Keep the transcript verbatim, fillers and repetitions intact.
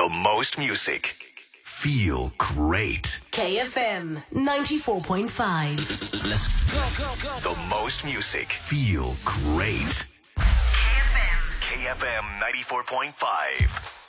The most music. Feel great. K F M ninety-four point five. Let's go, go, go. The most music. Feel great. K F M. K F M ninety-four point five.